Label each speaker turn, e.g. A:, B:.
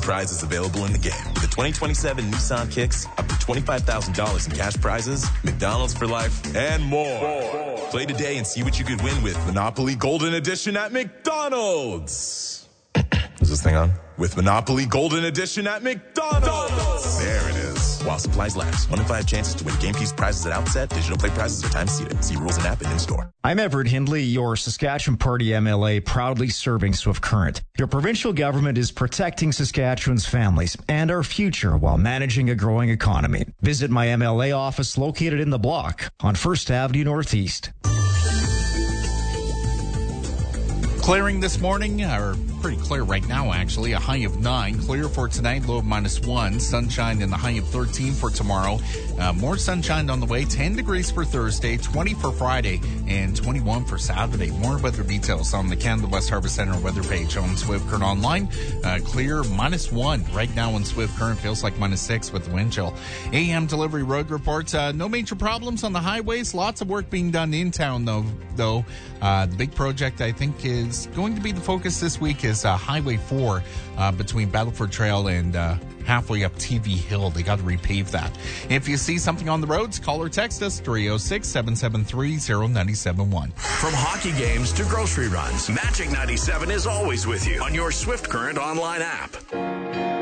A: prizes available in the game. With the 2027 Nissan Kicks, up to $25,000 in cash prizes, McDonald's for life, and more. Play today and see what you could win with Monopoly Golden Edition at McDonald's. Is this thing on? With Monopoly Golden Edition at McDonald's. There it is. While supplies last. 1 in 5 chances to win game piece prizes at outset. Digital play prizes are time seated. See rules and app and in-store.
B: I'm Everett Hindley, your Saskatchewan Party MLA, proudly serving Swift Current. Your provincial government is protecting Saskatchewan's families and our future while managing a growing economy. Visit my MLA office located in the block on 1st Avenue Northeast.
C: Clearing this morning, or pretty clear right now, actually. A high of 9. Clear for tonight, low of -1. Sunshine and the high of 13 for tomorrow. More sunshine on the way. 10 degrees for Thursday, 20 for Friday, and 21 for Saturday. More weather details on the Canada West Harvest Center weather page on Swift Current Online. Clear -1 right now in Swift Current. Feels like -6 with the wind chill. AM delivery road reports. No major problems on the highways. Lots of work being done in town, though. The big project, I think, is going to be the focus this week is Highway 4 between Battleford Trail and halfway up TV Hill. They got to repave that. If you see something on the roads, call or text us 306-773-0971.
D: From hockey games to grocery runs, Magic 97 is always with you on your Swift Current online app.